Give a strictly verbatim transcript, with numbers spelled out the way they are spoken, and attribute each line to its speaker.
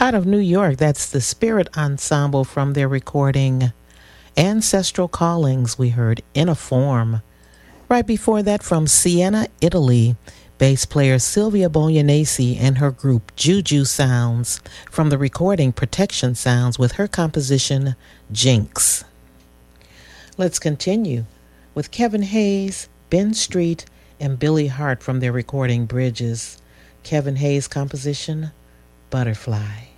Speaker 1: Out of New York, that's the Spirit Ensemble from their recording Ancestral Callings. We heard In a Form. Right before that, from Siena, Italy, bass player Sylvia Bolognesi and her group Juju Sounds from the recording Protection Sounds with her composition Jinx. Let's continue with Kevin Hayes, Ben Street, and Billy Hart from their recording Bridges. Kevin Hayes' composition Butterfly.